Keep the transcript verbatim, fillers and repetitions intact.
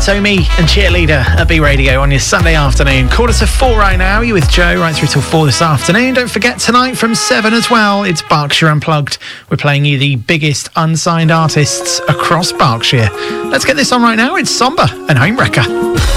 So Me and Cheerleader at B Radio on your Sunday afternoon. Quarter to four right now. You with Joe right through till four this afternoon. Don't forget tonight from seven as well. It's Berkshire Unplugged. We're playing you the biggest unsigned artists across Berkshire. Let's get this on right now. It's Somber and Homewrecker.